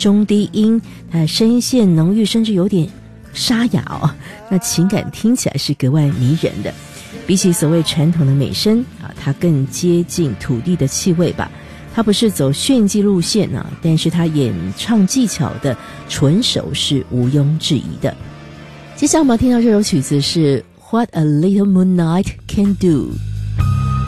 中低音，它的声线浓郁，甚至有点沙哑哦，那情感听起来是格外迷人的。比起所谓传统的美声啊，它更接近土地的气味吧。它不是走炫技路线啊，但是它演唱技巧的纯熟是毋庸置疑的。接下来我们要听到这首曲子是 What a Little Moonlight Can Do。